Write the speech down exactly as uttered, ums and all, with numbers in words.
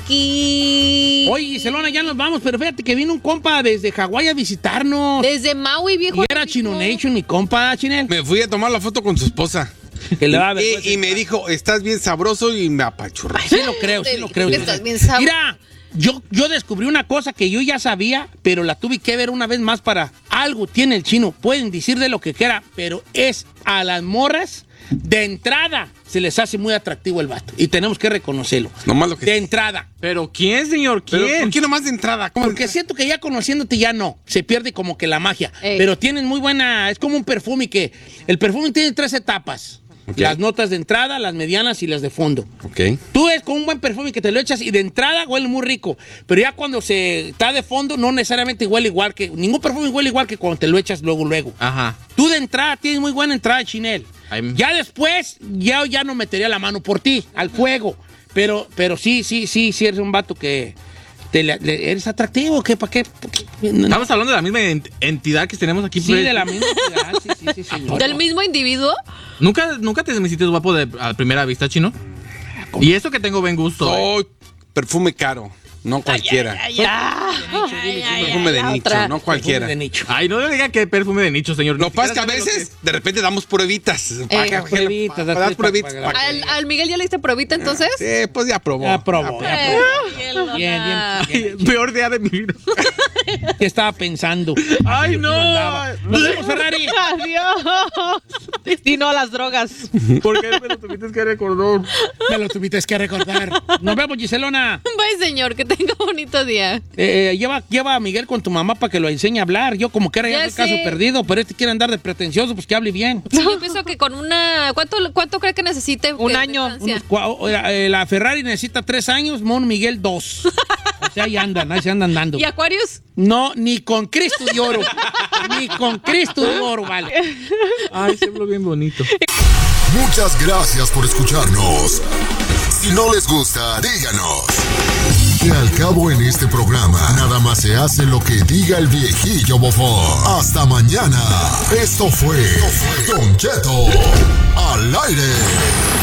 Ricky. Oye, Giselona, ya nos vamos, pero fíjate que vino un compa desde Hawái a visitarnos. Desde Maui, viejo. Y era Chino Nation, mi compa, Chinel. Me fui a tomar la foto con su esposa. Que le va a ver, y, pues, y me dijo, estás bien sabroso, y me apachurró. Sí lo creo, sí lo creo. Que estás bien sabroso. Mira, yo, yo descubrí una cosa que yo ya sabía, pero la tuve que ver una vez más para algo tiene el chino. Pueden decir de lo que quiera, pero es a las morras de entrada se les hace muy atractivo el vato. Y tenemos que reconocerlo. Nomás lo que... De entrada. ¿Pero quién, señor? ¿Quién? ¿Pero por qué nomás de entrada? ¿Cómo Porque de... siento que ya conociéndote ya no. Se pierde como que la magia. Ey. Pero tienen muy buena... Es como un perfume que... El perfume tiene tres etapas. Okay. Las notas de entrada, las medianas y las de fondo. Ok. Tú es con un buen perfume que te lo echas y de entrada huele muy rico. Pero ya cuando se está de fondo no necesariamente huele igual que... Ningún perfume huele igual que cuando te lo echas luego, luego. Ajá. Tú de entrada tienes muy buena entrada, Chinel. Ay. Ya después, ya, ya no metería la mano por ti, al fuego. Pero, pero sí, sí, sí, sí eres un vato que... Te le, le, ¿Eres atractivo? ¿Qué? ¿Para qué? ¿Pa qué? No, Estamos hablando de la misma ent- entidad que tenemos aquí. sí, pues. de la misma entidad. Sí, sí, sí, señor. ¿Del mismo individuo? ¿Nunca, nunca te me hiciste guapo de, a primera vista, Chino? Y eso que tengo buen gusto. Soy perfume caro, no cualquiera. Ay, ay, ay, Perfume de la nicho, otra. no cualquiera. De nicho. Ay, no le diga que perfume de nicho, señor. Lo Ni que pasa es que a siquiera sabe veces, de repente, damos pruebitas. Eh, Para que- pruebitas, para dar así, pruebitas. para- para que- ¿Al, al Miguel ya le diste probita entonces? Sí, pues ya probó. Ya probó, ya Eh, probó. Bien, bien, bien. lo que- Peor día de mi vida. ¿Qué estaba pensando? Ay, no. Nos vemos, Ferrari. Adiós. Destino a las drogas. ¿Por qué me lo tuviste que recordar? Me lo tuviste que recordar. Nos vemos, Giselona. Bye, señor, que tenga bonito día. Eh, lleva, lleva a Miguel con tu mamá para que lo enseñe a hablar. Yo como que era ya Ya el caso sé. perdido, pero este quiere andar de pretencioso, pues que hable bien. Sí, yo pienso que con una... ¿Cuánto, cuánto cree que necesite? Un que- año. de estancia? Unos cua- o- eh, la Ferrari necesita tres años, Mon Miguel dos. O sea, ahí andan, ahí se andan dando. ¿Y Aquarius? No, ni con Cristo de oro. Ni con Cristo de oro, vale. Ay, se habló bien bonito. Muchas gracias por escucharnos. Si no les gusta, díganos. Que al cabo en este programa, nada más se hace lo que diga el viejillo bofón. Hasta mañana. Esto fue Don Cheto al aire.